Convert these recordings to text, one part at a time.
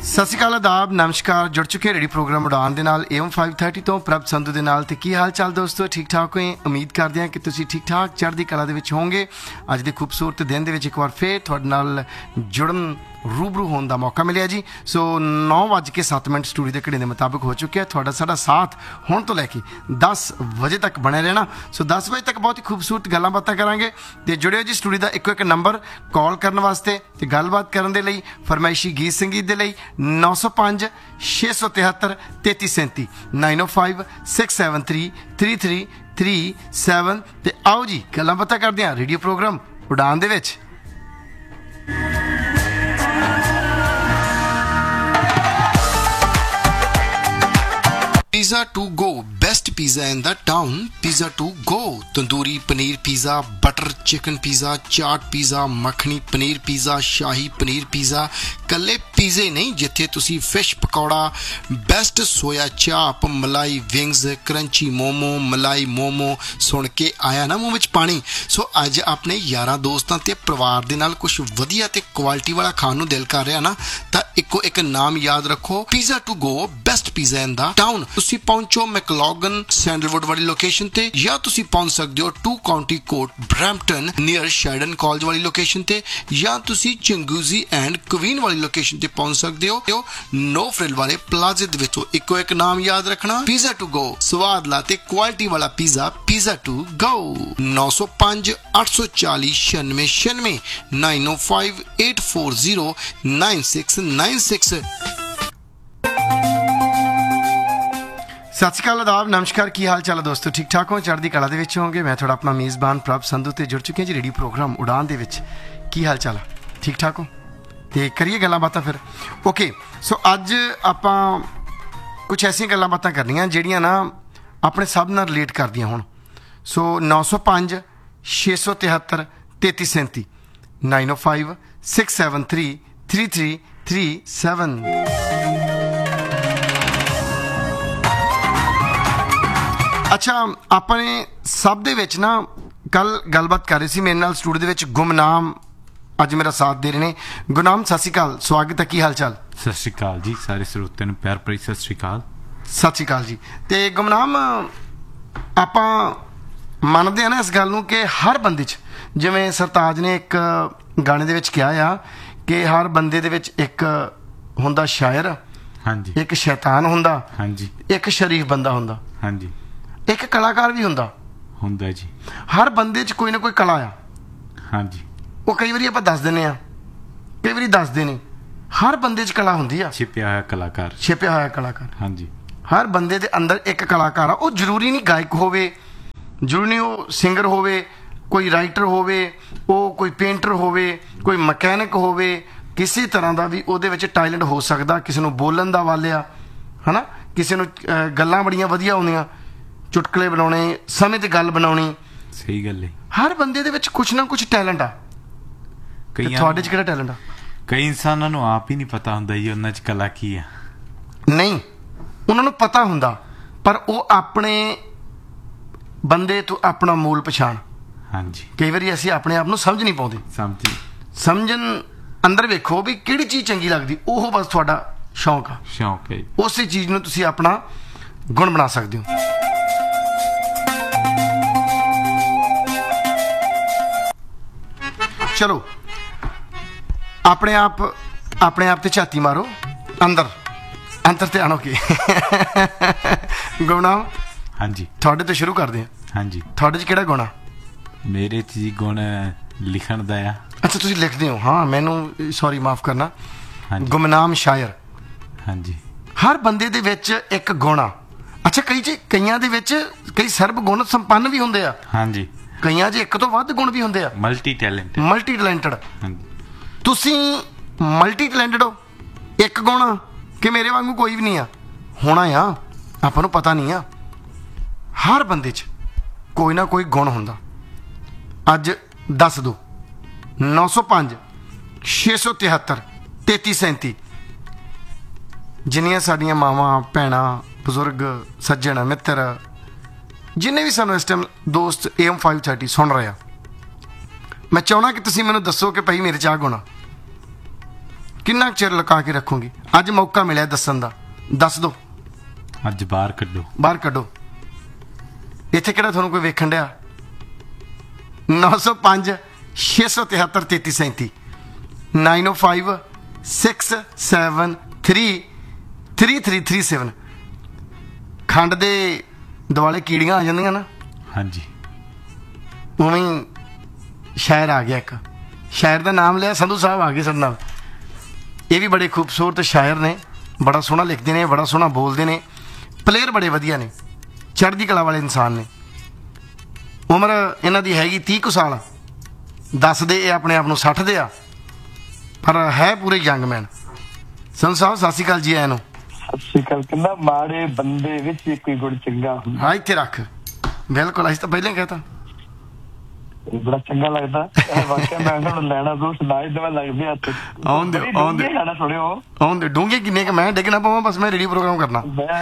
ਸਤਿ ਸ਼੍ਰੀ ਅਕਾਲ, ਆਦਾਬ, ਨਮਸਕਾਰ। ਜੁੜ ਚੁੱਕੇ ਰੇਡੀਓ ਪ੍ਰੋਗਰਾਮ ਉਡਾਨ ਦੇ ਨਾਲ AM 530 ਤੋਂ ਪ੍ਰਭ ਸੰਧੂ ਦੇ ਨਾਲ। ਤੇ ਕੀ ਹਾਲ ਚਾਲ ਦੋਸਤੋ? ਠੀਕ ਠਾਕ ਹੋਏ? ਉਮੀਦ ਕਰਦੇ ਹਾਂ ਕਿ ਤੁਸੀਂ ਠੀਕ ਠਾਕ ਚੜ੍ਹਦੀ ਕਲਾ ਦੇ ਵਿੱਚ ਹੋਵੋਗੇ। ਅੱਜ ਦੇ ਖੂਬਸੂਰਤ ਦਿਨ ਦੇ ਵਿੱਚ ਇੱਕ ਵਾਰ ਫੇਰ ਤੁਹਾਡੇ ਨਾਲ ਜੁੜਨ रूबरू होने का मौका मिले जी। सो 9:07 स्टूडियो के घड़ी के मुताबिक हो चुके हैं। थोड़ा साडा साथ हुण तो लैके 10 बजे तक बने रहना। सो 10 बजे तक बहुत ही खूबसूरत गल्लां बातां करांगे। ते जुड़ियो जी स्टूडियो का इको एक नंबर कॉल करने वास्ते ते गलबात करने दे लई, फरमाइशी गीत संगीत दे लई 905 673 3337 905 673 3337। ते आओ जी गल्लां बातां करदे हां रेडियो प्रोग्राम उड़ान दे विच। Pizza to go, best pizza in the town. Pizza to go, tandoori paneer pizza, butter chicken pizza, chaat pizza, makhani paneer pizza, shahi paneer pizza. कल्ले पिज़्ज़े नहीं जिथे तुसी फिश पकौड़ा, बेस्ट सोया चाप, मलाई विंग्स, क्रंची मोमो, मलाई मोमो सुन के आया ना मूँह विच पानी। सो अज अपने यारां दोस्तां ते परिवार दे नाल कुछ वधिया ते क्वालिटी वाला खाण नूं दिल कर रहा ना, तां इक्को एक नाम याद रखो, pizza to go, best pizza in the town. तुसी पहुंचो मैकलॉगन सैंडलवुड वाली लोकेशन ते, या तुसी पहुंच सकते हो 2 county court Brampton near Sheldon college वाली लोकेशन ते, या तुसी चिंगूजी एंड क्वीन वाली लोकेशन ते पहुंच सकते हो नो फ्रिल वाले प्लाजे दे विचों। इको एक नाम याद रखना, पिज़्ज़ा टू गो। स्वाद ला ते क्वालिटी वाला पिज़्ज़ा, पिज़्ज़ा टू गो। 905 840 9696 905 840 9696। सत श्री अकाल, आदाब, नमस्कार। की हाल चाल है दोस्तों? ठीक ठाक हो? चढ़दी कला दे विच होंगे। मैं थोड़ा अपना मेज़बान प्रभ संधू ते जुड़ चुके हैं जी रेडियो प्रोग्राम उड़ान दे विच। की हाल चाल है? ठीक ठाक हो? तो करिए गल्लां बातां फिर। ओके, सो अज आपां कुछ ऐसियां गल्लां बातां करनियां जिहड़ियां ना अपने सब नाल रिलेट करदियां होण। सो 905 673 3337 905 673 3337। अच्छा, अपने सब दे विच ना कल गलबात कर रही सी मेरे नाल स्टूडियो दे विच गुमनाम अज मेरा साथ दे रहे ने। गुमनाम सत श्री अकाल, स्वागत है। की हाल चाल? सत श्री अकाल जी, सारे श्रोतिਆਂ ਨੂੰ प्यार भरी सत श्री अकाल। सत श्री अकाल जी। ते गुमनाम आपां ਮੰਨਦੇ ਆ ना इस गल नूं कि हर बंदे च, जिवें सरताज ने एक गाने दे विच कहा आ कि हर बंदे दे विच एक हुंदा शायर, हाँ जी, एक शैतान हुंदा, हाँ जी, एक शरीफ बंदा हुंदा, हाँ जी, एक कलाकार भी हुंदा जी। हर बंदे च कोई ना कोई कला आ, हाँ जी। वो कई बारी आपां दस दिंदे आ, कई बारी दसदे नहीं। हर बंदे च कला हुंदी आ, छिपिया होया कलाकार, छिपिया होया कलाकार। हाँ जी, हर बंदे दे अंदर एक कलाकार आ। वो जरूरी नहीं गायक होवे, जरूरी नहीं वो सिंगर होवे, कोई राइटर होवे, वो कोई पेंटर होवे, कोई मकैनिक होवे, किसी तरह का भी ਉਹਦੇ ਵਿੱਚ ਟੈਲੈਂਟ ਹੋ ਸਕਦਾ। ਕਿਸੇ ਨੂੰ ਬੋਲਣ ਦਾ ਵੱਲ ਆ, ਹੈ ਨਾ, ਕਿਸੇ ਨੂੰ ਗੱਲਾਂ ਬੜੀਆਂ ਵਧੀਆ ਆਉਂਦੀਆਂ, ਚੁਟਕਲੇ ਬਣਾਉਣੇ, ਸਮੇਂ ਤੇ ਗੱਲ ਬਣਾਉਣੀ। ਸਹੀ ਗੱਲ ਹੈ। ਹਰ ਬੰਦੇ ਦੇ ਵਿੱਚ ਕੁਛ ਨਾ ਕੁਛ ਟੈਲੈਂਟ ਆ। ਤੁਹਾਡੇ 'ਚ ਕਿਹੜਾ ਟੈਲੈਂਟ ਆ? ਕਈ ਇਨਸਾਨਾਂ ਨੂੰ ਆਪ ਹੀ ਨਹੀਂ ਪਤਾ ਹੁੰਦਾ ਜੀ ਉਹਨਾਂ 'ਚ ਕਲਾ ਕੀ ਆ। ਨਹੀਂ, ਉਹਨਾਂ ਨੂੰ ਪਤਾ ਹੁੰਦਾ, ਪਰ ਉਹ ਆਪਣੇ ਬੰਦੇ ਤੋਂ ਆਪਣਾ ਮੂਲ ਪਛਾਣ। ਹਾਂਜੀ, ਕਈ ਵਾਰੀ ਅਸੀਂ ਆਪਣੇ ਆਪ ਨੂੰ ਸਮਝ ਨਹੀਂ ਪਾਉਂਦੇ। ਸਮਝਣ ਅੰਦਰ ਵੇਖੋ ਵੀ ਕਿਹੜੀ ਚੀਜ਼ ਚੰਗੀ ਲੱਗਦੀ, ਉਹ ਬਸ ਤੁਹਾਡਾ ਸ਼ੌਂਕ ਆ। ਸ਼ੌਂਕ ਹੈ, ਉਸੇ ਚੀਜ਼ ਨੂੰ ਤੁਸੀਂ ਆਪਣਾ ਗੁਣ ਬਣਾ ਸਕਦੇ ਹੋ। ਚਲੋ ਆਪਣੇ ਆਪ ਤੇ ਝਾਤੀ ਮਾਰੋ, ਅੰਦਰ ਧਿਆਨ ਹੋ ਕੇ। ਗੁਣਾਮ, हाँ जी, ਤੁਹਾਡੇ ਤੋਂ ਸ਼ੁਰੂ ਕਰਦੇ ਹਾਂ। हाँ जी, ਤੁਹਾਡੇ 'ਚ ਕਿਹੜਾ ਗੁਣ ਆ? ਮੇਰੇ 'ਚ ਜੀ ਗੁਣ ਲਿਖਣ ਦਾ ਆ। ਅੱਛਾ, ਤੁਸੀਂ ਲਿਖਦੇ ਹੋ? ਹਾਂ, ਮੈਨੂੰ ਸੌਰੀ ਮਾਫ ਕਰਨਾ। ਗੁਮਨਾਮ ਸ਼ਾਇਰ। ਹਾਂਜੀ, ਹਰ ਬੰਦੇ ਦੇ ਵਿੱਚ ਇੱਕ ਗੁਣ ਆ। ਅੱਛਾ, ਕਈਆਂ ਦੇ ਵਿੱਚ ਕਈ ਸਰਬ ਗੁਣ ਸੰਪੰਨ ਵੀ ਹੁੰਦੇ ਆ। ਹਾਂਜੀ, ਕਈਆਂ 'ਚ ਇੱਕ ਤੋਂ ਵੱਧ ਗੁਣ ਵੀ ਹੁੰਦੇ ਆ। Multi talented. ਤੁਸੀਂ ਮਲਟੀ ਟੈਲੈਂਟਡ ਹੋ? ਇੱਕ ਗੁਣ ਆ ਕਿ ਮੇਰੇ ਵਾਂਗੂ ਕੋਈ ਵੀ ਨਹੀਂ ਆ? ਹੋਣਾ ਆ, ਆਪਾਂ ਨੂੰ ਪਤਾ ਨਹੀਂ ਆ। ਹਰ ਬੰਦੇ 'ਚ ਕੋਈ ਨਾ ਕੋਈ ਗੁਣ ਹੁੰਦਾ। ਅੱਜ ਦੱਸ ਦਿਓ 905 673 3337 ਜਿੰਨੀਆਂ ਸਾਡੀਆਂ ਮਾਵਾਂ, ਭੈਣਾਂ, ਬਜ਼ੁਰਗ, ਸੱਜਣ, ਮਿੱਤਰ, ਜਿੰਨੇ ਵੀ ਸਾਨੂੰ ਇਸ ਟਾਈਮ ਦੋਸਤ AM 530 ਸੁਣ ਰਹੇ ਆ, ਮੈਂ ਚਾਹੁੰਦਾ ਕਿ ਤੁਸੀਂ ਮੈਨੂੰ ਦੱਸੋ ਕਿ ਭਾਈ ਮੇਰੇ 'ਚ ਆਹ ਗੁਣ ਆ। ਕਿੰਨਾ ਕੁ ਚਿਰ ਲੁਕਾ ਕੇ ਰੱਖੋਗੇ? ਅੱਜ ਮੌਕਾ ਮਿਲਿਆ ਦੱਸਣ ਦਾ, ਦੱਸ ਦਿਓ। ਅੱਜ ਬਾਹਰ ਕੱਢੋ। ਬਾਹਰ ਕੱਢੋ। ਇੱਥੇ ਕਿਹੜਾ ਤੁਹਾਨੂੰ ਕੋਈ ਵੇਖਣ ਡਿਆ? 905 673 3337 905 673 3337। ਖੰਡ ਦੇ ਦੁਆਲੇ ਕੀੜੀਆਂ ਆ ਜਾਂਦੀਆਂ ਨਾ, ਹਾਂਜੀ ਉਵੇਂ ਹੀ ਸ਼ਾਇਰ ਆ ਗਿਆ ਇੱਕ, ਸ਼ਾਇਰ ਦਾ ਨਾਮ ਲਿਆ, ਸੰਧੂ ਸਾਹਿਬ ਆ ਗਏ ਸਾਡੇ ਨਾਲ। ਇਹ ਵੀ ਬੜੇ ਖੂਬਸੂਰਤ ਸ਼ਾਇਰ ਨੇ, ਬੜਾ ਸੋਹਣਾ ਲਿਖਦੇ ਨੇ, ਬੜਾ ਸੋਹਣਾ ਬੋਲਦੇ ਨੇ, ਪਲੇਅਰ ਬੜੇ ਵਧੀਆ ਨੇ, ਚੜ੍ਹਦੀ ਕਲਾ ਵਾਲੇ ਇਨਸਾਨ ਨੇ। ਉਮਰ ਇਹਨਾਂ ਦੀ ਹੈਗੀ 30 ਕੁ ਸਾਲ, ਦੱਸਦੇ ਇਹ ਆਪਣੇ ਆਪ ਨੂੰ 60 ਦੇ ਆ, ਪਰ ਹੈ ਪੂਰੇ ਯੰਗਮੈਨ। ਸੰਧੂ ਸਾਹਿਬ ਸਤਿ ਸ਼੍ਰੀ ਅਕਾਲ ਜੀ। ਆਇਆਂ ਨੂੰ ਸਤਿ ਸ਼੍ਰੀ ਅਕਾਲ। ਕਹਿੰਦਾ ਮਾੜੇ ਬੰਦੇ ਵਿੱਚ ਵੀ ਕੋਈ ਗੁਣ ਚੰਗਾ ਹੁੰਦਾ। ਹਾਂ ਇੱਥੇ ਰੱਖ, ਬਿਲਕੁਲ। ਅਸੀਂ ਤਾਂ ਪਹਿਲਾਂ ਹੀ ਕਹਿਤਾ, ਬੜਾ ਚੰਗਾ ਲੱਗਦਾ ਵਾਕਿਆ। ਮੈਂ ਹੁਣ ਲੈਣਾ ਦੋਸਤ ਨਾ ਇਦਾਂ ਲੱਗਦੇ ਹੱਥ ਆਉਂਦੇ ਆਉਂਦੇ ਲੈਣਾ ਸੁਣਿਓ ਆਉਂਦੇ ਡੂੰਘੇ ਕਿੰਨੇ ਕਿ ਮੈਂ ਡਿੱਗ ਨਾ ਪਾਵਾਂ, ਬਸ ਮੈਂ ਰੇਡੀਓ ਪ੍ਰੋਗਰਾਮ ਕਰਨਾ।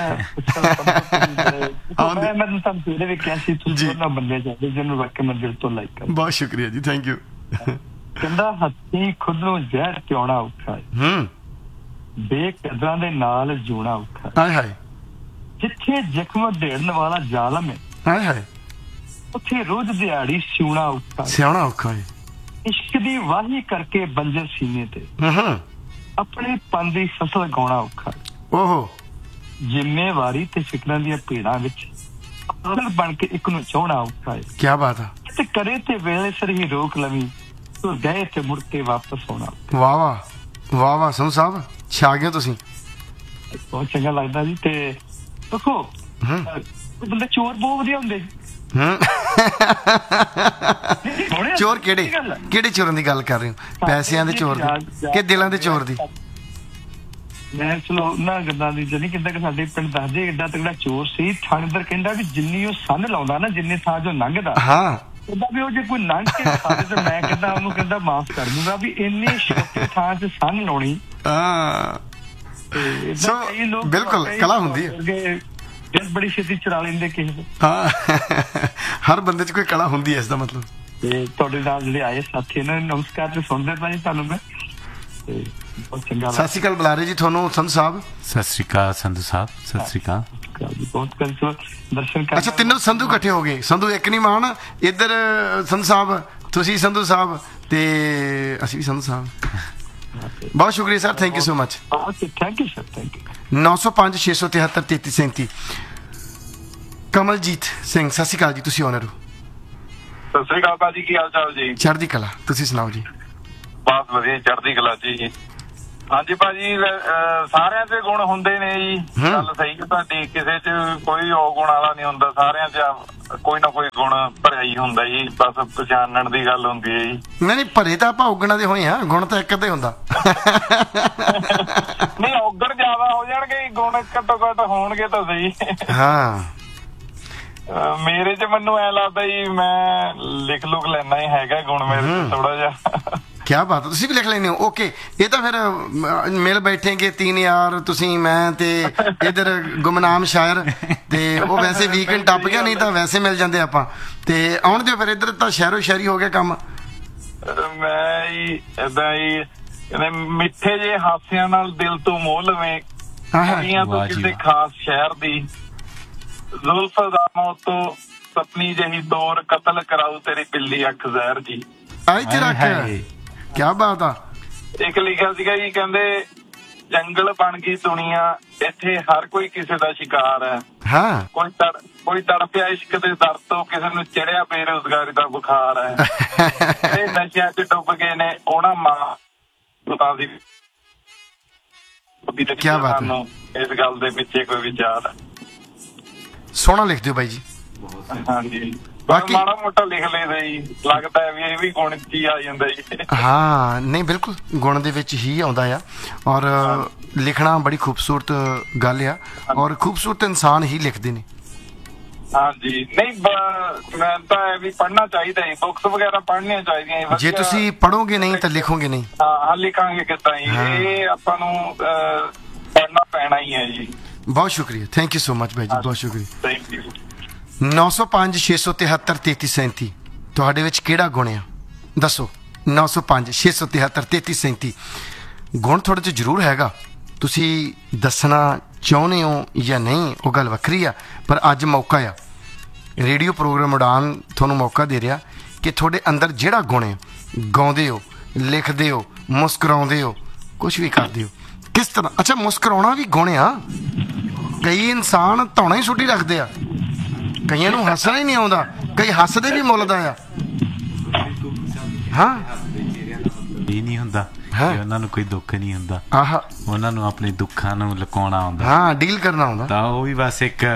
ਮੈਂ ਤੁਹਾਨੂੰ ਸਵੇਰੇ ਵੀ ਕਿਹਾ ਸੀ ਤੁਸੀਂ ਉਹਨਾਂ ਬੰਦੇ ਚਾਹੀਦੇ ਜਿਹਨੂੰ ਵਾਕਿਆ ਮੈਂ ਦਿਲ ਤੋਂ ਲਾਈਕ ਕਰਾਂ। ਬਹੁਤ ਸ਼ੁਕਰੀਆ ਜੀ, ਥੈਂਕ ਯੂ। ਕਹਿੰਦਾ ਹੱਥੀਂ ਖੁਦ ਨੂੰ ਜ਼ਹਿਰ ਪਿਉਣਾ ਔਖਾ ਹੈ, ਬੇਕਦਰਾਂ ਦੇ ਨਾਲ ਜਿਉਣਾ ਔਖਾ। ਹਾਏ ਹਾਏ ਜਿੱਥੇ ਜ਼ਖਮ ਢੇੜਨ ਵਾਲਾ ਜ਼ਾਲਮ ਹੈ, ਹਾਏ ਹਾਏ, ਉੱਥੇ ਰੋਜ਼ ਦਿਹਾੜੀ ਸਿਉਣਾ ਔਖਾ। ਸਿਆਣਾ ਔਖਾ ਹੈ। ਇਸ਼ਕ ਦੀ ਵਾਹੀ ਕਰਕੇ ਬੰਜਰ ਸੀਨੇ ਤੇ ਆਪਣੇ ਪਨ ਦੀ ਫਸਲ ਗਾਉਣਾ ਔਖਾ। ਓਹੋ, ਜ਼ਿੰਮੇਵਾਰੀ ਤੇ ਫਿਕਰਾਂ ਦੀਆਂ ਭੇੜਾਂ ਵਿੱਚ ਪਾਗਲ ਬਣ ਕੇ ਇੱਕ ਨੂੰ ਚਾਹਣਾ ਔਖਾ ਹੈ। ਕੀ ਬਾਤ ਆ। ਤੇ ਕਰੇ ਤੇ ਵੇਲੇ ਸਿਰ ਹੀ ਰੋਕ ਲਵੀਂ, ਤੂੰ ਗਏ ਤੇ ਮੁੜ ਕੇ ਵਾਪਸ ਆਉਣਾ। ਵਾਹ ਵਾਹ ਵਾਹ ਵਾਹ, ਸੰਧੂ ਸਾਹਿਬ ਛਾ ਗਏ ਤੁਸੀਂ। ਬਹੁਤ ਚੰਗਾ ਲੱਗਦਾ ਜੀ। ਤੇ ਦੇਖੋ ਬੰਦੇ ਚੋਰ ਬਹੁਤ ਵਧੀਆ ਹੁੰਦੇ। ਚੋਰ ਕਿਹੜੇ ਕਿਹੜੇ ਚੋਰਾਂ ਦੀ ਗੱਲ ਕਰ ਰਹੇ ਹੋ? ਪੈਸਿਆਂ ਦੇ ਚੋਰ ਦੀ ਕਿ ਦਿਲਾਂ ਦੇ ਚੋਰ ਦੀ? ਮੈਂ ਚਲੋ ਉਹਨਾਂ ਗੱਲਾਂ ਦੀ ਜਨੀ ਕਿੱਦਾਂ ਕਿ ਸਾਡੇ ਪਿੰਡ ਦੱਸਦੇ ਏਡਾ ਤਗੜਾ ਚੋਰ ਸੀ। ਥਾਣੇਦਾਰ ਕਹਿੰਦਾ ਵੀ ਜਿੰਨੀ ਉਹ ਸੰਨ ਲਾਉਂਦਾ ਨਾ, ਜਿੰਨੇ ਥਾਂ ਜੋ ਲੰਘਦਾ, ਹਾਂ ਉਹਦਾ ਵੀ ਉਹ ਜੇ ਕੋਈ ਲੰਘ ਕੇ ਖਾਦੇ ਤੇ ਮੈਂ ਕਹਿੰਦਾ ਉਹਨੂੰ ਕਹਿੰਦਾ ਮਾਫ ਕਰ ਦੂੰਗਾ ਵੀ ਇੰਨੀ ਛੋਟੀ ਥਾਂ 'ਚ ਸੰਨ ਲਾਉਣੀ। ਸੋ ਬਿਲਕੁਲ ਕਲਾ ਹੁੰਦੀ ਹੈ। ਬੜੀ ਛੇਤੀ ਚੁਰਾ ਲੈਂਦੇ ਕਿਸੇ ਦੇ। ਹਾਂ, ਹਰ ਬੰਦੇ 'ਚ ਕੋਈ ਕਲਾ ਹੁੰਦੀ ਹੈ, ਇਸ ਦਾ ਮਤਲਬ। ਤੇ ਤੁਹਾਡੇ ਨਾਲ ਜਿਹੜੇ ਆਏ ਸਾਥੀ ਇਹਨਾਂ ਨੂੰ ਨਮਸਕਾਰ ਤੇ ਸੁਣਦੇ ਪਏ ਤੁਹਾਨੂੰ ਮੈਂ। ਬਹੁਤ ਚੰਗਾ। ਸਤਿ ਸ਼੍ਰੀ ਅਕਾਲ ਬੁਲਾਰੇ ਜੀ ਤੁਹਾਨੂੰ ਸੰਧੂ ਸਾਹਿਬ। ਸਤਿ ਸ਼੍ਰੀ ਅਕਾਲ ਸੰਧੂ ਸਾਹਿਬ, ਸਤਿ ਸ਼੍ਰੀ ਅਕਾਲ। ਬਹੁਤ ਦਰਸ਼ਨ ਕਰ। ਅੱਛਾ, ਤਿੰਨੋਂ ਸੰਧੂ ਇਕੱਠੇ ਹੋ ਗਏ। ਸੰਧੂ ਇੱਕ ਨਹੀਂ ਮਾਣ, ਇੱਧਰ ਸੰਧੂ ਸਾਹਿਬ, ਤੁਸੀਂ ਸੰਧੂ ਸਾਹਿਬ ਤੇ ਅਸੀਂ ਵੀ ਸੰਧੂ ਸਾਹਿਬ। ਬਹੁਤ ਸ਼ੁਕਰੀਆ sir, thank you so much. Thank you sir, thank you. 905 673 3337। Kamaljit Singh ਸਤਿ ਸ਼੍ਰੀ ਅਕਾਲ ਜੀ, ਤੁਸੀਂ ਓਨਰ ਹੋ। ਸਤਿ ਸ੍ਰੀ ਅਕਾਲ ਭਾਜੀ, ਕੀ ਹਾਲ ਚਾਲ ਜੀ? ਚੜ੍ਹਦੀ ਕਲਾ, ਤੁਸੀਂ ਸੁਣਾਓ ਜੀ। ਬਹੁਤ ਵਧੀਆ, ਚੜ੍ਹਦੀ ਕਲਾ ਜੀ। ਹਾਂਜੀ ਭਾਜੀ, ਸਾਰਿਆਂ 'ਚ ਗੁਣ ਹੁੰਦੇ ਨੇ ਜੀ, ਗੱਲ ਸਹੀ ਹੈ ਤੁਹਾਡੀ। ਕਿਸੇ 'ਚ ਕੋਈ ਔਗੁਣ ਵਾਲਾ ਨਹੀਂ ਹੁੰਦਾ, ਸਾਰਿਆਂ 'ਚ ਕੋਈ ਨਾ ਕੋਈ ਗੁਣ ਭਰਿਆ ਹੀ ਹੁੰਦਾ ਜੀ, ਬਸ ਪਛਾਣਨ ਦੀ ਗੱਲ ਹੁੰਦੀ ਹੈ ਜੀ। ਨਹੀਂ ਭਰੇ ਤਾਂ ਆਪਾਂ ਔਗਣਾਂ ਦੇ ਹੋਏ ਆ, ਗੁਣ ਤਾਂ ਇੱਕ ਅੱਧੇ ਹੁੰਦਾ। ਨਹੀਂ ਔਗਣ ਜ਼ਿਆਦਾ ਹੋ ਜਾਣਗੇ, ਗੁਣ ਘੱਟੋ ਘੱਟ ਹੋਣਗੇ ਤਾਂ ਸਹੀ। ਹਾਂ, ਮੇਰੇ 'ਚ ਮੈਨੂੰ ਐ ਲੱਗਦਾ ਜੀ ਮੈਂ ਲਿਖ ਲੁਕ ਲੈਣਾ ਹੀ ਹੈਗਾ ਗੁਣ ਮੇਰੇ 'ਚ ਥੋੜਾ ਜਿਹਾ। ਕਿਆ ਬਾਤ ਹੈ, ਤੁਸੀਂ ਵੀ ਲਿਖ ਲੈਂਦੇ ਹੋ? ਓਕੇ, ਇਹ ਤਾਂ ਫਿਰ ਮਿਲ ਬੈਠੇਗੇ 3 ਯਾਰ, ਤੁਸੀਂ ਮੈਂ ਤੇ ਇੱਧਰ ਗੁਮਨਾਮ ਸ਼ਾਇਰ, ਤੇ ਉਹ ਵੈਸੇ ਵੀਕਐਂਡ ਟੱਪ ਗਿਆ, ਨਹੀਂ ਤਾਂ ਵੈਸੇ ਮਿਲ ਜਾਂਦੇ ਆਪਾਂ। ਤੇ ਆਉਣ ਦਿਓ ਫਿਰ, ਇੱਧਰ ਤਾਂ ਸ਼ਹਿਰੋ ਸ਼ਹਿਰੀ ਹੋ ਗਿਆ ਕੰਮ। ਮੈਂ ਜੀ ਏਦਾਂ ਹੀ ਕਹਿੰਦੇ ਮਿੱਠੇ ਜਿਹੇ ਹਾਸਿਆਂ ਨਾਲ ਦਿਲ ਤੋਂ ਮੋਹ ਲਵੇਂ, ਕੁੜੀਆਂ ਤੋਂ ਕਿਸੇ ਖਾਸ ਸ਼ਹਿਰ ਦੀ, ਜ਼ੁਲਫ ਦਾ ਮੌਤ ਤੋਂ ਸਪਨੀ ਜਿਹੀ ਦੌਰ, ਕਤਲ ਕਰਾਊ ਤੇਰੀ ਪਿੱਲੀ ਅੱਖ ਜ਼ਹਿਰ ਜੀ। ਇੱਥੇ ਰੱਖ, ਕਿਆ ਬਾਤ ਆ। ਇੱਕ ਲਿਖਿਆ ਸੀਗਾ ਜੀ, ਕਹਿੰਦੇ ਜੰਗਲ ਬਣ ਗਈ ਦੁਨੀਆ, ਇੱਥੇ ਹਰ ਕੋਈ ਕਿਸੇ ਦਾ ਸ਼ਿਕਾਰ ਹੈ। ਹਾਂ, ਕੋਈ ਤੜਪਿਆ ਇਸ਼ਕ ਦੇ ਦਰ ਤੋਂ, ਕਿਸੇ ਨੂੰ ਚੜਿਆ ਬੇਰੁਜ਼ਗਾਰੀ ਦਾ ਬੁਖਾਰ ਹੈ। ਇਹ ਨਸ਼ਿਆਂ 'ਚ ਡੁੱਬ ਗਏ ਨੇ ਉਹਨਾਂ ਮਾਂ ਦੀ। ਕਿਆ ਬਾਤ ਹੈ। ਇਸ ਗੱਲ ਦੇ ਪਿੱਛੇ ਕੋਈ ਵਿਚਾਰ? ਸੋਹਣਾ ਲਿਖਦੇ ਹੋ ਬਾਈ ਜੀ। ਹਾਂਜੀ, ਮਾੜਾ ਮੋਟਾ ਲਿਖ ਲੈਂਦਾ ਜੀ, ਲੱਗਦਾ ਵੀ ਇਹ ਵੀ ਗੁਣ 'ਚ ਹੀ ਆ ਜਾਂਦਾ ਜੀ। ਹਾਂ ਨਹੀਂ ਬਿਲਕੁਲ ਗੁਣ ਦੇ ਵਿੱਚ ਹੀ ਆਉਂਦਾ ਆ, ਔਰ ਲਿਖਣਾ ਬੜੀ ਖੂਬਸੂਰਤ ਗੱਲ ਆ, ਔਰ ਖੂਬਸੂਰਤ ਇਨਸਾਨ ਹੀ ਲਿਖਦੇ ਨੇ। ਹਾਂਜੀ, ਨਹੀਂ ਮੈਂ ਤਾਂ ਇਹ ਵੀ ਪੜ੍ਹਨਾ ਚਾਹੀਦਾ ਹੈ, ਬੁੱਕਸ ਵਗੈਰਾ ਪੜ੍ਹਨੀਆਂ ਚਾਹੀਦੀਆਂ। ਜੇ ਤੁਸੀਂ ਪੜ੍ਹੋਗੇ ਨਹੀਂ ਤਾਂ ਲਿਖੋਗੇ ਨਹੀਂ। ਹਾਂ, ਲਿਖਾਂਗੇ ਕਿੱਦਾਂ ਜੀ, ਇਹ ਆਪਾਂ ਨੂੰ ਪੜ੍ਹਨਾ ਪੈਣਾ ਹੀ ਹੈ ਜੀ। ਬਹੁਤ ਸ਼ੁਕਰੀਆ, ਥੈਂਕ ਯੂ ਸੋ ਮਚ ਬਾਈ ਜੀ, ਬਹੁਤ ਸ਼ੁਕਰੀਆ। Thank you. 905 673 3337 ਤੁਹਾਡੇ ਵਿੱਚ ਕਿਹੜਾ ਗੁਣ ਆ ਦੱਸੋ? 905 673 3337। ਗੁਣ ਤੁਹਾਡੇ 'ਚ ਜ਼ਰੂਰ ਹੈਗਾ, ਤੁਸੀਂ ਦੱਸਣਾ ਚਾਹੁੰਦੇ ਹੋ ਜਾਂ ਨਹੀਂ ਉਹ ਗੱਲ ਵੱਖਰੀ ਆ, ਪਰ ਅੱਜ ਮੌਕਾ ਆ, ਰੇਡੀਓ ਪ੍ਰੋਗਰਾਮ ਉਡਾਨ ਤੁਹਾਨੂੰ ਮੌਕਾ ਦੇ ਰਿਹਾ ਕਿ ਤੁਹਾਡੇ ਅੰਦਰ ਜਿਹੜਾ ਗੁਣ ਹੈ, ਗਾਉਂਦੇ ਹੋ, ਲਿਖਦੇ ਹੋ, ਮੁਸਕਰਾਉਂਦੇ ਹੋ, ਕੁਛ ਵੀ ਕਰਦੇ ਹੋ, ਕਿਸ ਤਰ੍ਹਾਂ। ਅੱਛਾ, ਮੁਸਕਰਾਉਣਾ ਵੀ ਗੁਣ ਆ। ਕਈ ਇਨਸਾਨ ਧੌਣਾ ਹੀ ਸੁੱਟੀ ਰੱਖਦੇ ਆ, ਕਈਆਂ ਨੂੰ ਹੱਸਣਾ ਹੀ ਨਹੀਂ ਆਉਂਦਾ, ਕਈ ਹੱਸਦੇ ਵੀ ਮੁੱਲ ਦਾ ਆ। ਹਾਂ, ਇਹ ਨਹੀਂ ਹੁੰਦਾ ਕਿ ਉਹਨਾਂ ਨੂੰ ਕੋਈ ਦੁੱਖ ਨਹੀਂ ਹੁੰਦਾ, ਆਹ ਉਹਨਾਂ ਨੂੰ ਆਪਣੇ ਦੁੱਖਾਂ ਨੂੰ ਲੁਕਾਉਣਾ ਆਉਂਦਾ, ਹਾਂ, ਡੀਲ ਕਰਨਾ ਆਉਂਦਾ। ਤਾਂ ਉਹ ਵੀ ਬਸ ਇੱਕ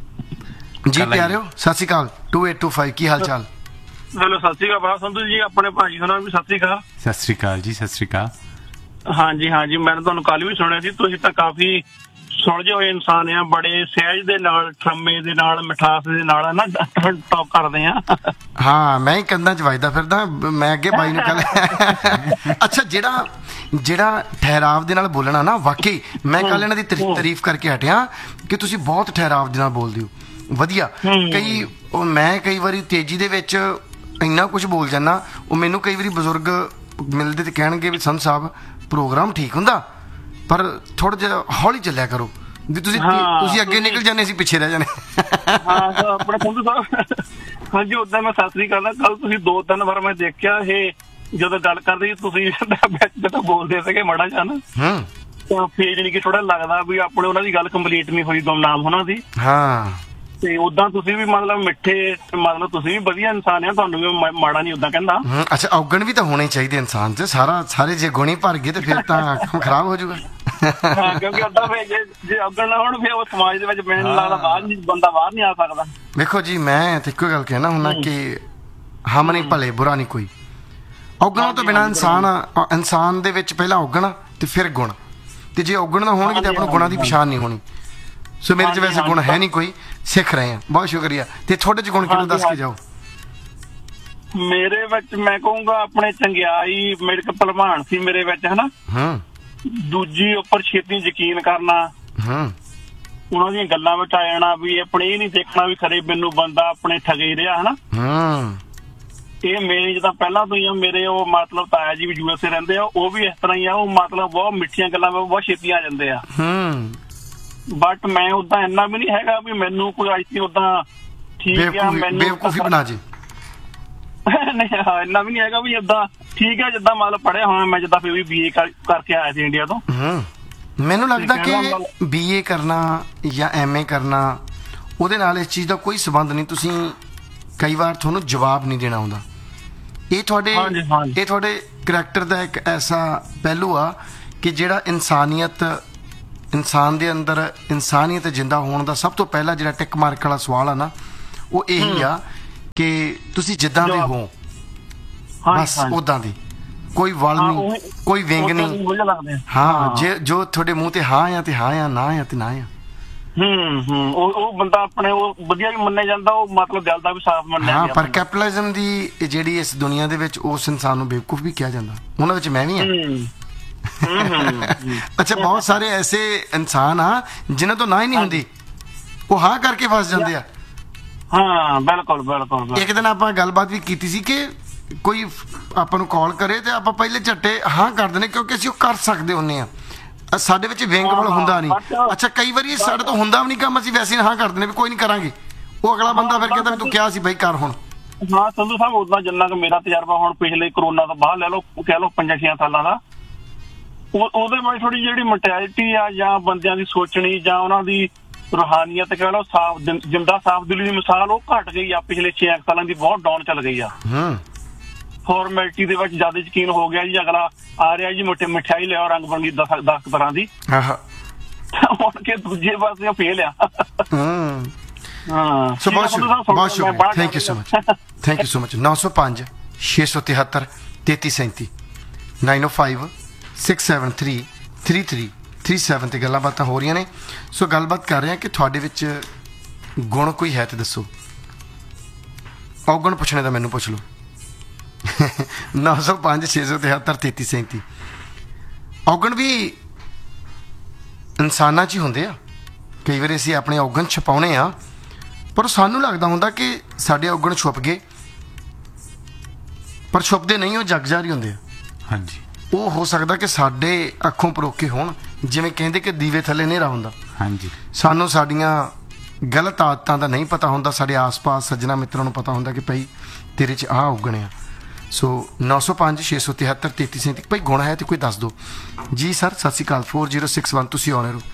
ਜੀ ਪਿਆਰਿਓ, ਸਤਿ ਸ਼੍ਰੀ ਅਕਾਲ। 2825 ਕੀ ਹਾਲ ਚਾਲ? ਹੈਲੋ, ਸਤਿ ਸ਼੍ਰੀ ਅਕਾਲ ਸੰਧੂ ਜੀ, ਆਪਣੇ ਭਾਜੀ ਹੋਣਾ ਵੀ ਸਤਿ ਸ਼੍ਰੀ ਅਕਾਲ। ਸਤਿ ਸ੍ਰੀ ਅਕਾਲ ਜੀ, ਸਤਿ ਸ੍ਰੀ ਅਕਾਲ। ਹਾਂਜੀ ਹਾਂਜੀ, ਮੈਂ ਤੁਹਾਨੂੰ ਕੱਲ ਵੀ ਸੁਣਿਆ ਸੀ, ਤੁਸੀਂ ਤਾਂ ਕਾਫੀ ਸੁਲਝੇ ਹੋਏ ਇਨਸਾਨ ਆ, ਬੜੇ ਸਹਿਜ ਦੇ ਨਾਲ, ਠਰਮੇ ਦੇ ਨਾਲ, ਮਿਠਾਸ ਦੇ ਨਾਲ ਨਾ ਟਾਕ ਕਰਦੇ ਆ। ਹਾਂ, ਮੈਂ ਹੀ ਕੰਧਾਂ 'ਚ ਵੱਜਦਾ ਫਿਰਦਾ, ਮੈਂ ਅੱਗੇ ਬਾਈ ਨੂੰ ਕੱਲ। ਅੱਛਾ, ਜਿਹੜਾ ਠਹਿਰਾਵ ਦੇ ਨਾਲ ਬੋਲਣਾ ਨਾ, ਵਾਕਈ ਮੈਂ ਕੱਲ ਇਹਨਾਂ ਦੀ ਤਾਰੀਫ ਕਰਕੇ ਹਟਿਆ ਕਿ ਤੁਸੀਂ ਬਹੁਤ ਠਹਿਰਾਵ ਦੇ ਨਾਲ ਬੋਲਦੇ ਹੋ, ਵਧੀਆ। ਮੈਂ ਕਈ ਵਾਰੀ ਤੇਜ਼ੀ ਦੇ ਵਿੱਚ ਇੰਨਾ ਕੁਝ ਬੋਲ ਜਾਂਦਾ, ਉਹ ਮੈਨੂੰ ਕਈ ਵਾਰੀ ਬਜ਼ੁਰਗ ਮਿਲਦੇ ਤੇ ਕਹਿਣਗੇ ਵੀ ਸੰਤ ਸਾਹਿਬ ਪ੍ਰੋਗਰਾਮ ਠੀਕ ਹੁੰਦਾ, ਪਰ ਥੋੜਾ ਜਿਹਾ ਹੌਲੀ ਚੱਲਿਆ ਕਰੋ, ਵੀ ਤੁਸੀਂ ਅੱਗੇ ਨਿਕਲ ਜਾਂਦੇ, ਅਸੀਂ ਪਿੱਛੇ ਰਹਿ ਜਾਂਦੇ। ਹਾਂ ਆਪਣੇ ਸੰਧੂ ਸਾਹਿਬ, ਹਾਂਜੀ ਉਦਾਂ ਮੈਂ ਸਤਿ ਸ੍ਰੀ ਅਕਾਲ। ਕੱਲ ਤੁਸੀਂ 2-3 ਵਾਰ ਮੈਂ ਦੇਖਿਆ, ਇਹ ਜਦੋਂ ਗੱਲ ਕਰਦੇ ਤੁਸੀਂ ਜਦੋਂ ਬੋਲਦੇ ਸੀਗੇ ਮਾੜਾ ਜਿਹਾ ਨਾ, ਤਾਂ ਫੇਰ ਜਾਣੀ ਕਿ ਥੋੜਾ ਲੱਗਦਾ ਵੀ ਆਪਣੇ ਉਹਨਾਂ ਦੀ ਗੱਲ ਕੰਪਲੀਟ ਨਹੀਂ ਹੋਈ, ਨਾਮ ਉਹਨਾਂ ਦੀ। ਹਾਂ, ਤੇ ਉਦਾਂ ਤੁਸੀਂ ਵੀ ਮਤਲਬ ਮਿੱਠੇ, ਮਤਲਬ ਤੁਸੀਂ ਵੀ ਵਧੀਆ ਇਨਸਾਨ ਆ, ਤੁਹਾਨੂੰ ਵੀ ਮਾੜਾ ਨਹੀਂ ਉਦਾਂ ਕਹਿੰਦਾ। ਅੱਛਾ, ਔਗਣ ਵੀ ਤਾਂ ਹੋਣੇ ਚਾਹੀਦੇ ਇਨਸਾਨ 'ਚ, ਸਾਰੇ ਜੇ ਗੁਣ ਹੀ ਭਰ ਗਏ ਤੇ ਫਿਰ ਤਾਂ ਕੰਮ ਖਰਾਬ ਹੋ ਜਾਊਗਾ। ਹਾਂ, ਕਿਉਂਕਿ ਉਦਾਂ ਫਿਰ ਜੇ ਔਗਣ ਨਾ ਹੋਣ, ਫਿਰ ਉਹ ਸਮਾਜ ਦੇ ਵਿੱਚ ਮੈਨੂੰ ਲੱਗਦਾ ਬੰਦਾ ਬਾਹਰ ਨਹੀਂ ਆ ਸਕਦਾ। ਵੇਖੋ ਜੀ, ਮੈਂ ਤੇ ਇੱਕੋ ਗੱਲ ਕਹਿਣਾ ਹੁੰਦਾ ਕਿ ਹਮ ਨਹੀਂ ਭਲੇ ਬੁਰਾ ਨਹੀਂ ਕੋਈ। ਔਗਣਾਂ ਤੋਂ ਬਿਨਾਂ ਇਨਸਾਨ ਦੇ ਵਿੱਚ ਪਹਿਲਾਂ ਔਗਣ ਤੇ ਫਿਰ ਗੁਣ, ਤੇ ਜੇ ਔਗਣ ਨਾ ਹੋਣਗੇ ਤੇ ਆਪਾਂ ਨੂੰ ਗੁਣਾਂ ਦੀ ਪਛਾਣ ਨਹੀਂ ਹੋਣੀ। ਸੋ ਮੇਰੇ 'ਚ ਵੈਸੇ ਗੁਣ ਹੈ ਨਹੀਂ ਕੋਈ, ਸਿੱਖ ਰਹੇ ਆ। ਬਹੁਤ ਸ਼ੁਕਰੀਆ। ਤੇ ਤੁਹਾਡੇ 'ਚ ਗੁਣ ਕਿਹੜਾ ਦੱਸ ਕੇ ਜਾਓ। ਮੇਰੇ ਵਿੱਚ ਮੈਂ ਕਹੂੰਗਾ ਆਪਣੇ ਚੰਗਿਆਈ, ਮੇਰੇ ਕੋਲ ਭਲਵਾਨ ਸੀ ਮੇਰੇ ਵਿੱਚ, ਹਨਾ। ਦੂਜੀ ਉੱਪਰ ਛੇਤੀ ਯਕੀਨ ਕਰਨਾ, ਉਹਨਾਂ ਦੀਆਂ ਗੱਲਾਂ ਵਿੱਚ ਆ ਜਾਣਾ, ਵੀ ਆਪਣੇ ਇਹ ਨਹੀਂ ਦੇਖਣਾ ਵੀ ਖਰੇ ਮੈਨੂੰ ਬੰਦਾ ਆਪਣੇ ਠਗੇ ਰਿਹਾ, ਹਨਾ। ਇਹ ਮੇਰੇ ਜਿੱਦਾਂ ਪਹਿਲਾਂ ਤੋਂ ਹੀ ਆ, ਮੇਰੇ ਉਹ ਮਤਲਬ ਤਾਇਆ ਜੀ ਵੀ USA ਰਹਿੰਦੇ ਆ, ਉਹ ਵੀ ਇਸ ਤਰ੍ਹਾਂ ਹੀ ਆ, ਉਹ ਮਤਲਬ ਬਹੁਤ ਮਿੱਠੀਆਂ ਗੱਲਾਂ ਬਹੁਤ ਛੇਤੀ ਆ ਜਾਂਦੇ ਆ। ਬਟ ਮੈਂ ਉਦਾਂ ਇੰਨਾ ਵੀ ਨਹੀਂ ਹੈਗਾ ਵੀ ਮੈਨੂੰ ਕੋਈ ਆਈ ਉਦਾਂ ਠੀਕ ਆ, ਮੈਨੂੰ ਬੇਵਕੂਫੀ ਬਣਾ ਜੇ। ਨਹੀਂ, ਇੰਨਾ ਵੀ ਨਹੀਂ ਹੈਗਾ ਵੀ ਏਦਾਂ ਠੀਕ ਆ, ਜਿੱਦਾਂ ਮਤਲਬ ਪੜ੍ਹਿਆ ਹੋਇਆ ਮੈਂ, ਜਿੱਦਾਂ ਫਿਰ ਵੀ BA ਕਰਕੇ ਆਇਆ ਸੀ ਇੰਡੀਆ ਤੋਂ। ਮੈਨੂੰ ਲੱਗਦਾ ਕਿ BA ਕਰਨਾ ਜਾਂ MA ਕਰਨਾ, ਉਹਦੇ ਨਾਲ ਇਸ ਚੀਜ਼ ਦਾ ਕੋਈ ਸੰਬੰਧ ਨਹੀਂ। ਤੁਸੀਂ ਕਈ ਵਾਰ ਤੁਹਾਨੂੰ ਜਵਾਬ ਨਹੀਂ ਦੇਣਾ ਆਉਂਦਾ। ਇਹ ਤੁਹਾਡੇ ਕਰੈਕਟਰ ਦਾ ਇੱਕ ਐਸਾ ਪਹਿਲੂ ਆ ਕਿ ਜਿਹੜਾ ਇਨਸਾਨ ਦੇ ਅੰਦਰ ਇਨਸਾਨੀਅਤ ਜਿੰਦਾ ਹੋਣ ਦਾ ਸਭ ਤੋਂ ਪਹਿਲਾ ਜਿਹੜਾ ਟਿਕ ਮਾਰਕ ਵਾਲਾ ਸਵਾਲ ਆ ਨਾ, ਉਹ ਇਹੀ ਆ ਕਿ ਤੁਸੀਂ ਜਿੱਦਾਂ ਦੇ ਹੋ ਬਸ ਉਦਾਂ ਦੀ, ਕੋਈ ਵਲ ਨਹੀਂ, ਕੋਈ ਵਿੰਗ ਨਹੀਂ। ਹਾਂ, ਜੋ ਤੁਹਾਡੇ ਮੂੰਹ ਤੇ ਹਾਂ ਆ ਤੇ ਹਾਂ ਆ, ਨਾ ਆ ਤੇ ਨਾ ਆ। ਉਹ ਬੰਦਾ ਆਪਣੇ ਉਹ ਵਧੀਆ ਵੀ ਮੰਨਿਆ ਜਾਂਦਾ, ਉਹ ਮਤਲਬ ਦਿਲ ਦਾ ਵੀ ਸਾਫ਼ ਮੰਨਿਆ ਜਾਂਦਾ। ਹਾਂ, ਪਰ ਕੈਪੀਟਲਿਜ਼ਮ ਦੀ ਜਿਹੜੀ ਇਸ ਦੁਨੀਆ ਦੇ ਵਿੱਚ ਉਸ ਇਨਸਾਨ ਨੂੰ ਬੇਵਕੂਫ ਵੀ ਕਿਹਾ ਜਾਂਦਾ, ਉਹਨਾਂ ਵਿੱਚ ਮੈਂ ਵੀ ਹਾਂ। ਅੱਛਾ, ਬਹੁਤ ਸਾਰੇ ਐਸੇ ਇਨਸਾਨ ਆ ਜਿਨ੍ਹਾਂ ਤੋਂ ਨਾ ਹੀ ਨਹੀਂ ਹੁੰਦੀ, ਉਹ ਹਾਂ ਕਰਕੇ ਫਸ ਜਾਂਦੇ ਆ। ਹਾਂ, ਬਿਲਕੁਲ ਬਿਲਕੁਲ। ਇੱਕ ਦਿਨ ਆਪਾਂ ਗੱਲਬਾਤ ਵੀ ਕੀਤੀ ਸੀ ਕਿ ਕੋਈ ਆਪਾਂ ਨੂੰ ਕਾਲ ਕਰੇ ਤੇ ਆਪਾਂ ਪਹਿਲੇ ਝੱਟੇ ਹਾਂ ਕਰ ਦਿੰਦੇ, ਕਿਉਂਕਿ ਅਸੀਂ ਉਹ ਕਰ ਸਕਦੇ ਹੁੰਦੇ ਆ, ਸਾਡੇ ਵਿੱਚ ਵਿੰਗ ਵਾਲਾ ਹੁੰਦਾ ਨਹੀਂ। ਅੱਛਾ, ਕਈ ਵਾਰੀ ਸਾਡੇ ਤੋਂ ਹੁੰਦਾ ਵੀ ਨਹੀਂ ਕੰਮ, ਅਸੀਂ ਵੈਸੇ ਹਾਂ ਕਰ ਦਿੰਦੇ ਵੀ ਕੋਈ ਨਹੀਂ ਕਰਾਂਗੇ, ਉਹ ਅਗਲਾ ਬੰਦਾ ਫਿਰ ਕਹਿੰਦਾ ਵੀ ਤੂੰ ਕਿਹਾ ਸੀ ਬਈ ਕਰ ਹੁਣ। ਹਾਂ ਸੰਧੂ ਸਾਹਿਬ, ਉਦਾਂ ਜਿੰਨਾ ਕੁ ਮੇਰਾ ਤਜਰਬਾ ਹੁਣ ਪਿਛਲੇ ਕਰੋਨਾ ਤੋਂ ਬਾਅਦ ਲੈ ਲਓ, ਕਹਿ ਲਓ 5-6 ਸਾਲਾਂ ਦਾ, ਉਹਦੇ ਵਿੱਚ ਥੋੜੀ ਜਿਹੜੀ ਮੈਂਟੈਲਿਟੀ ਆ ਜਾਂ ਬੰਦਿਆਂ ਦੀ ਸੋਚਣੀ ਜਾਂ ਉਹਨਾਂ ਦੀ ਰੂਹਾਨੀਅਤ, ਕਹਿ ਲਓ ਸਾਫ ਜਿੰਦਾ ਸਾਫ ਦਿਲੀ ਦੀ ਮਿਸਾਲ, ਉਹ ਘਟ ਗਈ ਆ ਪਿਛਲੇ 6 ਸਾਲਾਂ ਦੀ, ਬਹੁਤ ਡਾਊਨ ਚੱਲ ਗਈ ਆ। ਫਾਰਮੈਲਿਟੀ ਦੇ ਵਿੱਚ ਜ਼ਿਆਦਾ ਯਕੀਨ ਹੋ ਗਿਆ ਜੀ, ਅਗਲਾ ਆ ਰਿਹਾ ਜੀ ਮਿਠਾਈ ਲਿਆਓ ਰੰਗ ਬਰੰਗੀ 10 ਤਰ੍ਹਾਂ ਦੀ, ਹੁਣ ਕੇ ਦੂਜੇ ਪਾਸੇ ਫੇਲ ਆ। ਬਹੁਤ ਸ਼ੁਕਰੀਆ, ਥੈਂਕ ਯੂ ਸੋ ਮਚ। 905 673 3337 905 673 3337 ਤੇ ਗੱਲਾਂ ਬਾਤਾਂ ਹੋ ਰਹੀਆਂ ਨੇ। ਸੋ ਗੱਲਬਾਤ ਕਰ ਰਹੇ ਹਾਂ ਕਿ ਤੁਹਾਡੇ ਵਿੱਚ ਗੁਣ ਕੋਈ ਹੈ ਤੇ ਦੱਸੋ। ਔਗਣ ਪੁੱਛਣੇ ਤਾਂ ਮੈਨੂੰ ਪੁੱਛ ਲਓ। 905 673 3337। ਔਗਣ ਵੀ ਇਨਸਾਨਾਂ 'ਚ ਹੀ ਹੁੰਦੇ ਆ। ਕਈ ਵਾਰੀ ਅਸੀਂ ਆਪਣੇ ਔਗਣ ਛਪਾਉਣੇ ਆ, ਪਰ ਸਾਨੂੰ ਲੱਗਦਾ ਹੁੰਦਾ ਕਿ ਸਾਡੇ ਔਗਣ ਛੁਪ ਗਏ, ਪਰ ਛੁਪਦੇ ਨਹੀਂ, ਉਹ ਜਗ ਜਾਰੀ ਹੁੰਦੇ ਆ। ਹਾਂਜੀ, ਉਹ ਹੋ ਸਕਦਾ ਕਿ ਸਾਡੇ ਅੱਖੋਂ ਪਰੋਖੇ ਹੋਣ, ਜਿਵੇਂ ਕਹਿੰਦੇ ਕਿ ਦੀਵੇ ਥੱਲੇ ਹਨੇਰਾ ਹੁੰਦਾ। ਹਾਂਜੀ, ਸਾਨੂੰ ਸਾਡੀਆਂ ਗਲਤ ਆਦਤਾਂ ਦਾ ਨਹੀਂ ਪਤਾ ਹੁੰਦਾ, ਸਾਡੇ ਆਸ-ਪਾਸ ਸੱਜਣਾ ਮਿੱਤਰਾਂ ਨੂੰ ਪਤਾ ਹੁੰਦਾ ਕਿ ਭਾਈ ਤੇਰੇ 'ਚ ਆਹ ਉਗਣਿਆ। ਸੋ 905 673 3337 ਭਾਈ ਗੁਣ ਹੈ ਤੇ ਕੋਈ ਦੱਸ ਦਿਓ ਜੀ। ਸਰ ਸਤਿ ਸ਼੍ਰੀ ਅਕਾਲ। 4061 ਤੁਸੀਂ ਆਉਣੇ ਰਹੋ।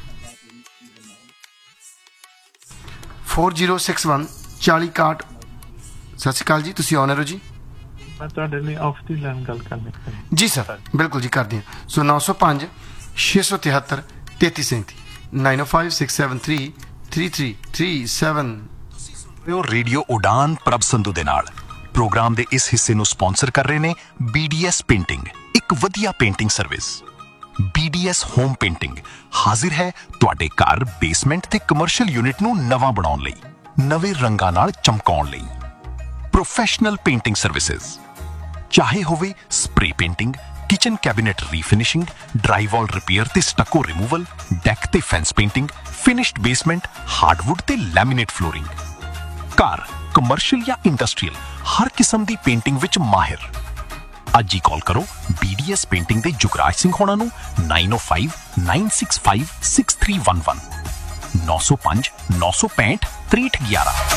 4061 4061 ਸਤਿ ਸ਼੍ਰੀ ਅਕਾਲ ਜੀ, ਤੁਸੀਂ ਆਉਣੇ ਰਹੋ ਜੀ। ਮੈਂ ਤੁਹਾਡੇ ਲਈ ਆਫ ਦੀ ਲਾਈਨ ਗੱਲ ਕਰਨੀ ਜੀ ਸਰ, ਬਿਲਕੁਲ ਜੀ ਕਰਦੇ ਹਾਂ। ਸੋ 905 673 3337 905 673 3337। ਰੇਡੀਓ ਉਡਾਨ ਪ੍ਰਭ ਸੰਧੂ ਦੇ ਨਾਲ ਪ੍ਰੋਗਰਾਮ ਦੇ ਇਸ ਹਿੱਸੇ ਨੂੰ ਸਪਾਂਸਰ ਕਰ ਰਹੇ ਨੇ BDS ਪੇਂਟਿੰਗ, ਇੱਕ ਵਧੀਆ painting service. BDS home painting ਹਾਜ਼ਰ ਹੈ ਤੁਹਾਡੇ ਘਰ, ਬੇਸਮੈਂਟ ਤੇ ਕਮਰਸ਼ੀਅਲ ਯੂਨਿਟ ਨੂੰ ਨਵਾਂ ਬਣਾਉਣ ਲਈ, ਨਵੇਂ ਰੰਗਾਂ ਨਾਲ ਚਮਕਾਉਣ ਲਈ। ਪ੍ਰੋਫੈਸ਼ਨਲ ਪੇਂਟਿੰਗ ਸਰਵਿਸਿਜ਼, ਚਾਹੇ ਹੋਵੇ spray painting, kitchen cabinet ਰੀਫਿਨਿਸ਼ਿੰਗ, ਡਰਾਈਵਾਲ repair ਤੇ ਸਟੱਕੋ ਰਿਮੂਵਲ, ਡੈਕ ਤੇ fence painting, finished basement, hardwood ਤੇ ਲੈਮੀਨੇਟ ਫਲੋਰਿੰਗ। ਘਰ, ਕਮਰਸ਼ੀਅਲ ਜਾਂ ਇੰਡਸਟਰੀਅਲ, ਹਰ ਕਿਸਮ ਦੀ ਪੇਂਟਿੰਗ ਵਿੱਚ ਮਾਹਿਰ। ਅੱਜ ਹੀ ਕਾਲ ਕਰੋ BDS ਪੇਂਟਿੰਗ ਦੇ ਜੁਗਰਾਜ ਸਿੰਘ ਹੋਣਾ ਨੂੰ 905 965 6311 905 965 6311।